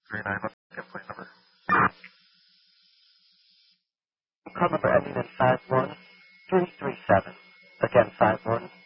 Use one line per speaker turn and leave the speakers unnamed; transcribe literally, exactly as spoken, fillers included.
three nine, what's the plate number?
Call number ending in five one three three seven. Again, five one